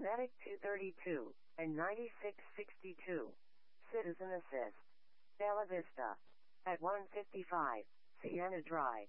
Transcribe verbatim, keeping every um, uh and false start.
Medic two thirty-two and ninety-six sixty-two. Citizen Assist. Bella Vista. At one fifty-five, Sienna Drive.